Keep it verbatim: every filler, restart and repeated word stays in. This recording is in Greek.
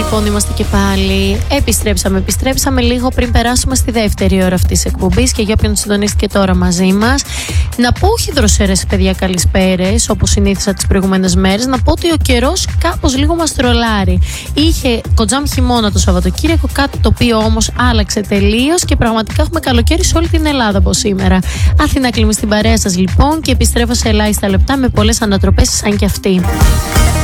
λοιπόν, είμαστε και πάλι. Επιστρέψαμε, επιστρέψαμε λίγο πριν περάσουμε στη δεύτερη ώρα αυτής της εκπομπής και για όποιον συντονίστηκε τώρα μαζί μας. Να πω όχι δροσερές, παιδιά, καλησπέρες, όπως συνήθισα τις προηγούμενες μέρες. Να πω ότι ο καιρός κάπως λίγο μας τρολάρει. Είχε κοντζάμ χειμώνα το Σαββατοκύριακο, κάτι το οποίο όμως άλλαξε τελείως και πραγματικά έχουμε καλοκαίρι σε όλη την Ελλάδα από σήμερα. Αθηνά Κλίμη στην παρέα σας λοιπόν και επιστρέφω σε ελάχιστα λεπτά με πολλές ανατροπές σαν και αυτή.